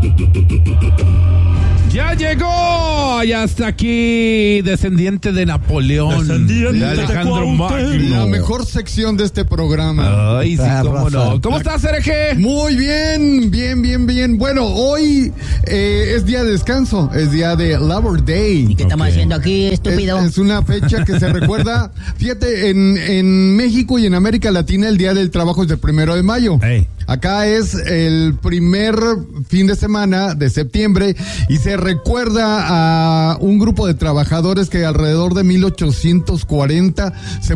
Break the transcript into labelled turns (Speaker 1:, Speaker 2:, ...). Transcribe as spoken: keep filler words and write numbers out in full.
Speaker 1: Ya llegó, ya está aquí, descendiente de Napoleón,
Speaker 2: descendiente
Speaker 1: de Alejandro Magno.
Speaker 3: La mejor sección de este programa.
Speaker 1: Ay, sí, cómo no. ¿Cómo estás, Hereje?
Speaker 3: Muy bien, bien, bien, bien. Bueno, hoy eh, es día de descanso, es día de Labor Day.
Speaker 4: ¿Y qué estamos okay. haciendo aquí, estúpido?
Speaker 3: Es, es una fecha que se recuerda, fíjate, en, en México y en América Latina el Día del Trabajo es el primero de mayo.
Speaker 1: Hey.
Speaker 3: Acá es el primer fin de semana de septiembre y se recuerda a un grupo de trabajadores que alrededor de mil ochocientos cuarenta se